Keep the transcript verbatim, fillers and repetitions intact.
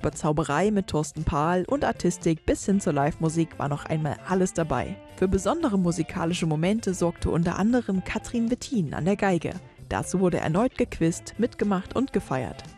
über Zauberei mit Thorsten Pahl und Artistik bis hin zur Live-Musik war noch einmal alles dabei. Für besondere musikalische Momente sorgte unter anderem Katrin Wettin an der Geige. Dazu wurde erneut gequizt, mitgemacht und gefeiert.